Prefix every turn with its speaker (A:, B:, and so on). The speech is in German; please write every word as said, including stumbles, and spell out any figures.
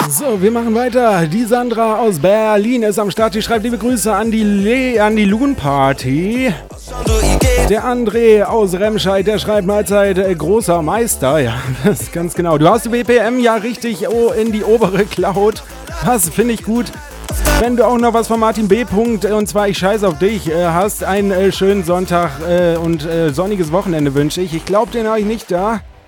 A: So, wir machen weiter. Die Sandra aus Berlin ist am Start. Die schreibt liebe Grüße an die Le an die Loon Party. Der André aus Remscheid, der schreibt Mahlzeit, äh, großer Meister. Ja, das ist ganz genau. Du hast die B P M ja richtig oh, in die obere Cloud. Das finde ich gut. Wenn du auch noch was von Martin B. Punkt, und zwar ich scheiß auf dich, äh, hast einen äh, schönen Sonntag äh, und äh, sonniges Wochenende wünsche ich. Ich glaube, den habe ich nicht da.